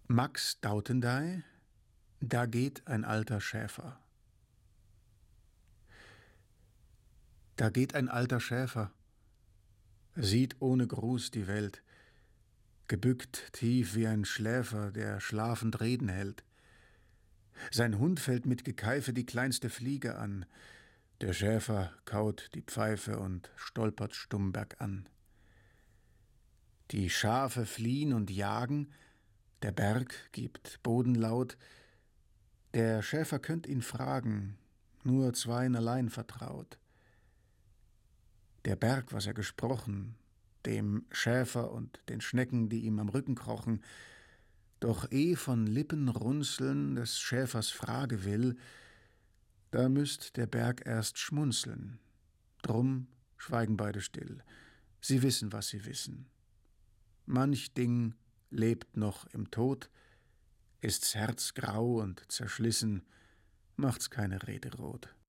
Max Dautendey, da geht ein alter Schäfer. Da geht ein alter Schäfer, sieht ohne Gruß die Welt, gebückt tief wie ein Schläfer, der schlafend Reden hält. Sein Hund fällt mit Gekeife die kleinste Fliege an, der Schäfer kaut die Pfeife und stolpert stumm bergan. Die Schafe fliehen und jagen, der Berg gibt Bodenlaut, der Schäfer könnt ihn fragen, nur zweien allein vertraut. Der Berg, was er gesprochen, dem Schäfer und den Schnecken, die ihm am Rücken krochen, doch von Lippen runzeln des Schäfers Frage will, da müsst der Berg erst schmunzeln. Drum schweigen beide still, sie wissen, was sie wissen. Manch Ding lebt noch im Tod, ist's Herz grau und zerschlissen, macht's keine Rede rot.